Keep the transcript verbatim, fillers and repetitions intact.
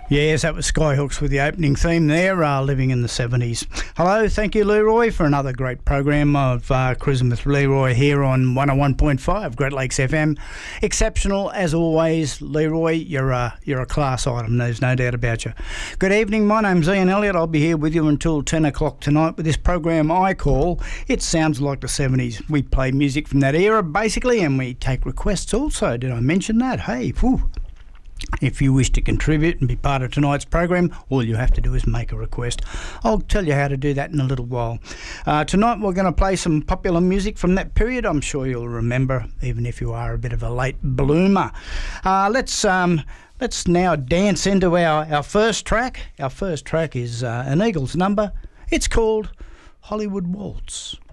Yes, that was Skyhooks with the opening theme there, uh, Living in the seventies. Hello, thank you, Leroy, for another great program of uh, Cruising with Leroy here on one oh one point five Great Lakes F M. Exceptional, as always, Leroy. You're a, you're a class item, there's no doubt about you. Good evening, my name's Ian Elliott. I'll be here with you until ten o'clock tonight with this program I call It Sounds Like the seventies. We play music from that era, basically, and we take requests also. Did I mention that? Hey, whew. If you wish to contribute and be part of tonight's program, all you have to do is make a request. I'll tell you how to do that in a little while. Uh, tonight we're going to play some popular music from that period. I'm sure you'll remember, even if you are a bit of a late bloomer. Uh, let's um, let's now dance into our, our first track. Our first track is uh, an Eagles number. It's called Hollywood Waltz.